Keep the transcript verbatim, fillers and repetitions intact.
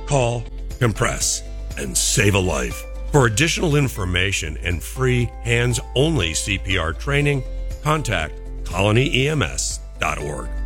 call, compress, and save a life. For additional information and free hands-only C P R training, contact colony E M S dot org.